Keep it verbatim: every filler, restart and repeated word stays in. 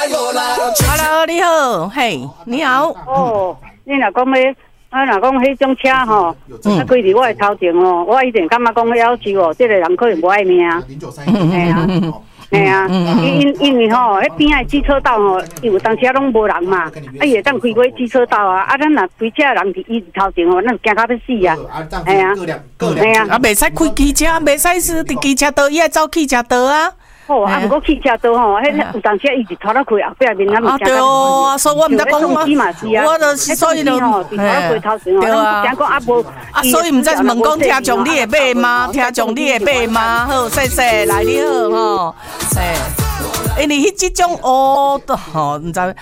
Hello， 你好，嘿，你好。 哦，你若讲要，啊，若讲迄种车吼，啊，开伫我的头前哦，我一定感觉讲要求哦，这个人可能无爱命。嘿啊，嘿啊，因因因为吼，迄边仔机车道吼，因为当时拢无人嘛，啊，伊会当开过机车道啊，啊，咱若规车人伫伊头前吼，咱惊到要死啊。嘿啊，嘿啊， 啊，袂使开机车，袂使是伫机车道，伊爱走汽车道啊。 哦，啊，毋过汽车道吼，迄有当时伊是拖落开后壁面，咱啊对哦，所以我毋知讲嘛，我就是所以就， 对啊，讲啊无， 啊，所以毋知是问讲听众你会买吗？听众你会买吗？好，谢谢，来你好吼，嘿，因为迄即种哦，吼，毋知。